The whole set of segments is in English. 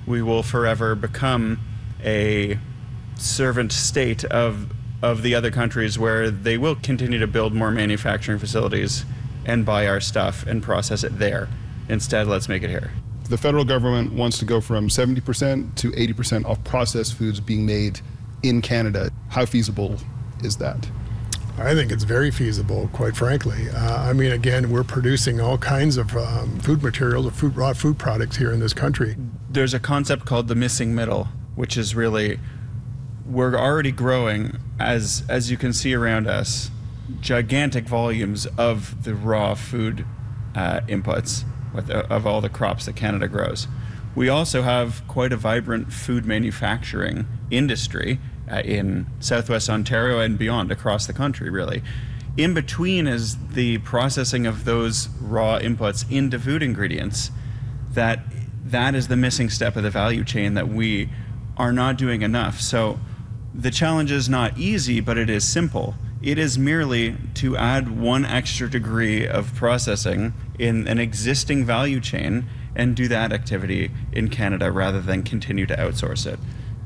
we will forever become a servant state of the other countries where they will continue to build more manufacturing facilities and buy our stuff and process it there. Instead, let's make it here. The federal government wants to go from 70% to 80% of processed foods being made in Canada. How feasible is that? I think it's very feasible, quite frankly. Again, we're producing all kinds of food materials, raw food products here in this country. There's a concept called the missing middle, which is really, we're already growing, as you can see around us, gigantic volumes of the raw food inputs of all the crops that Canada grows. We also have quite a vibrant food manufacturing industry in Southwest Ontario and beyond, across the country, really. In between is the processing of those raw inputs into food ingredients. That is the missing step of the value chain that we are not doing enough. So the challenge is not easy, but it is simple. It is merely to add one extra degree of processing in an existing value chain and do that activity in Canada rather than continue to outsource it.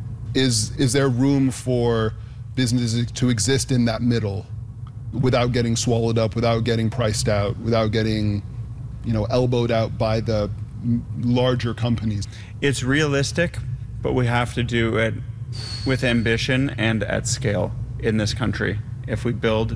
Is there room for businesses to exist in that middle without getting swallowed up, without getting priced out, without getting, elbowed out by the larger companies? It's realistic, but we have to do it with ambition and at scale in this country. If we build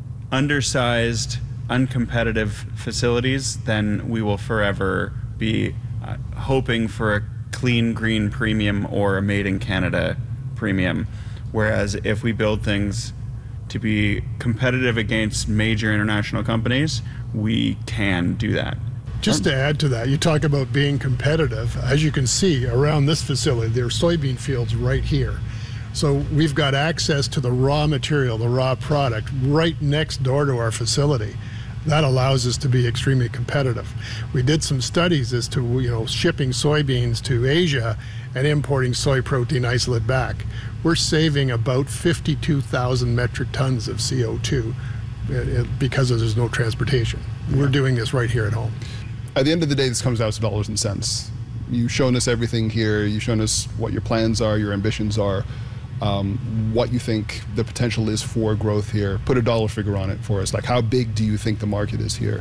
undersized, uncompetitive facilities, then we will forever be hoping for a clean green premium or a made in Canada premium. Whereas if we build things to be competitive against major international companies, we can do that. Just to add to that, you talk about being competitive. As you can see around this facility, there are soybean fields right here. So we've got access to the raw material, the raw product, right next door to our facility. That allows us to be extremely competitive. We did some studies as to shipping soybeans to Asia and importing soy protein isolate back. We're saving about 52,000 metric tons of CO2 because there's no transportation. We're doing this right here at home. At the end of the day, this comes down to dollars and cents. You've shown us everything here. You've shown us what your plans are, your ambitions are, what you think the potential is for growth here. Put a dollar figure on it for us. Like, how big do you think the market is here?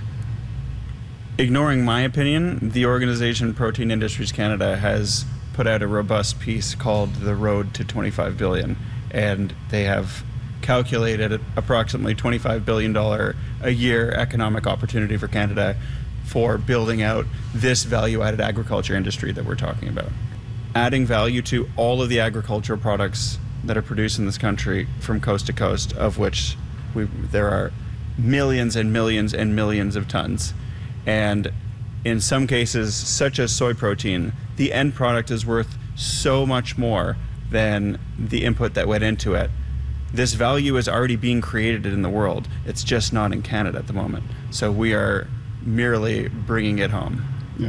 Ignoring my opinion, the organization Protein Industries Canada has put out a robust piece called The Road to 25 billion, and they have calculated approximately $25 billion a year economic opportunity for Canada for building out this value-added agriculture industry that we're talking about. Adding value to all of the agricultural products that are produced in this country from coast to coast, of which there are millions and millions and millions of tons. And in some cases, such as soy protein, the end product is worth so much more than the input that went into it. This value is already being created in the world. It's just not in Canada at the moment. So we are merely bringing it home. Yeah,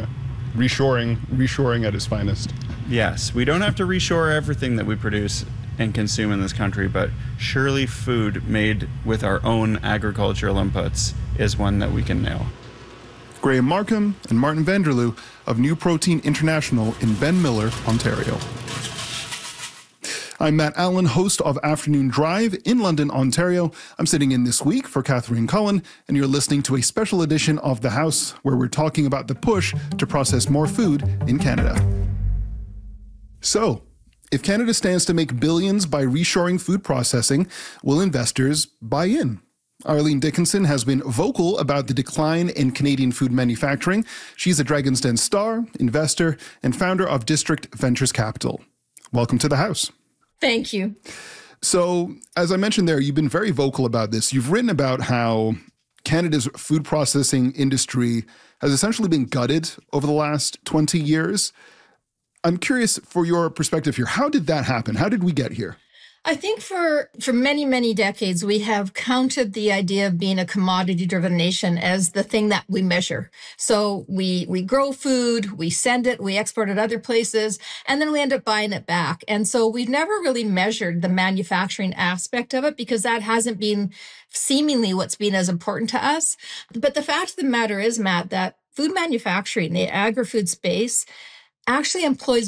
reshoring at its finest. Yes, we don't have to reshore everything that we produce and consume in this country, but surely food made with our own agricultural inputs is one that we can nail. Graham Markham and Martin Vanderloo of New Protein International in Ben Miller, Ontario. I'm Matt Allen, host of Afternoon Drive in London, Ontario. I'm sitting in this week for Catherine Cullen, and you're listening to a special edition of The House, where we're talking about the push to process more food in Canada. So, if Canada stands to make billions by reshoring food processing, will investors buy in? Arlene Dickinson has been vocal about the decline in Canadian food manufacturing. She's a Dragon's Den star, investor, and founder of District Ventures Capital. Welcome to the House. Thank you. So, as I mentioned there, you've been very vocal about this. You've written about how Canada's food processing industry has essentially been gutted over the last 20 years. I'm curious for your perspective here. How did that happen? How did we get here? I think for many, many decades, we have counted the idea of being a commodity-driven nation as the thing that we measure. So we grow food, we send it, we export it other places, and then we end up buying it back. And so we've never really measured the manufacturing aspect of it because that hasn't been seemingly what's been as important to us. But the fact of the matter is, Matt, that food manufacturing, the agri-food space, actually employs